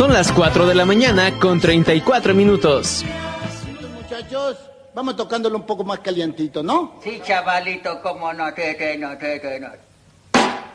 Son las 4 de la mañana con 34 minutos. Muchachos, vamos tocándolo un poco más calientito, ¿no? Sí, chavalito, cómo no te.